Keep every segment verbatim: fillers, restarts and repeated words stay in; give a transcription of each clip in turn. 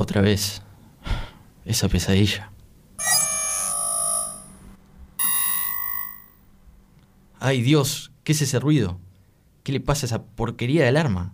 Otra vez. Esa pesadilla. ¡Ay, Dios! ¿Qué es ese ruido? ¿Qué le pasa a esa porquería de alarma?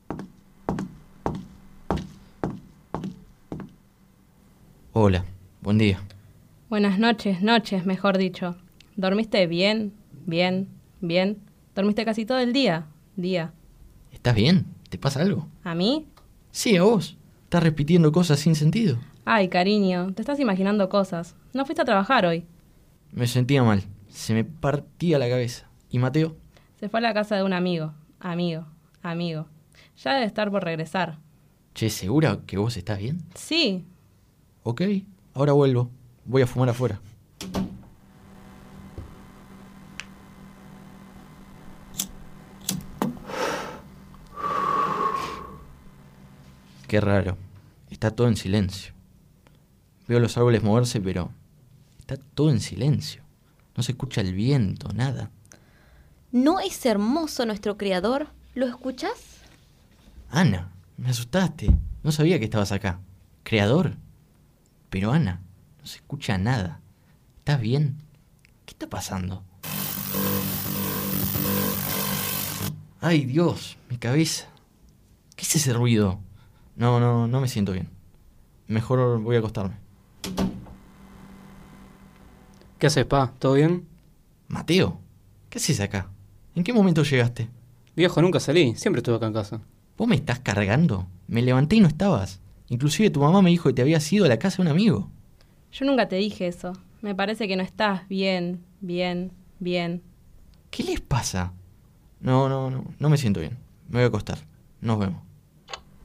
Hola, buen día. Buenas noches, noches, mejor dicho. ¿Dormiste bien? Bien, bien. ¿Dormiste casi todo el día? Día. ¿Estás bien? ¿Te pasa algo? ¿A mí? Sí, a vos. ¿Estás repitiendo cosas sin sentido? Ay, cariño, te estás imaginando cosas. No fuiste a trabajar hoy. Me sentía mal. Se me partía la cabeza. ¿Y Mateo? Se fue a la casa de un amigo. Amigo, amigo. Ya debe estar por regresar. Che, ¿segura que vos estás bien? Sí. Ok, ahora vuelvo. Voy a fumar afuera. Qué raro. Está todo en silencio. Veo los árboles moverse, pero está todo en silencio. No se escucha el viento, nada. ¿No es hermoso nuestro creador? ¿Lo escuchas? Ana, me asustaste. No sabía que estabas acá. ¿Creador? Pero Ana, no se escucha nada. ¿Estás bien? ¿Qué está pasando? ¡Ay, Dios! Mi cabeza. ¿Qué es ese ruido? No, no, no me siento bien. Mejor voy a acostarme. ¿Qué haces, pa? ¿Todo bien? Mateo, ¿qué haces acá? ¿En qué momento llegaste? Viejo, nunca salí. Siempre estuve acá en casa. ¿Vos me estás cargando? Me levanté y no estabas. Inclusive tu mamá me dijo que te habías ido a la casa de un amigo. Yo nunca te dije eso. Me parece que no estás bien, bien, bien. ¿Qué les pasa? No, no, no, no me siento bien. Me voy a acostar. Nos vemos.